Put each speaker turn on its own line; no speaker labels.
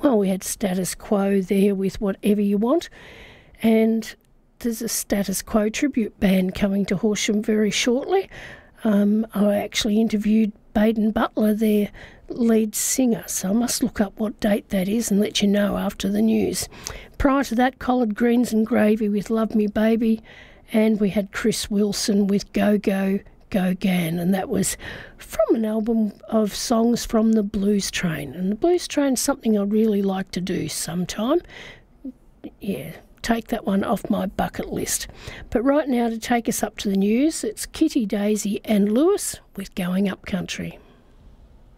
Well, we had Status Quo there with Whatever You Want, and there's a Status Quo tribute band coming to Horsham very shortly. I actually interviewed Baden Butler, their lead singer, so I must look up what date that is and let you know after the news. Prior to that, Collard Greens and Gravy with Love Me Baby, and we had Chris Wilson with Go Go Go Gan, and that was from an album of songs from the Blues Train. And the Blues Train's something I'd really like to do sometime. Yeah, take that one off my bucket list. But right now, to take us up to the news, it's Kitty, Daisy and Lewis with Going Up Country.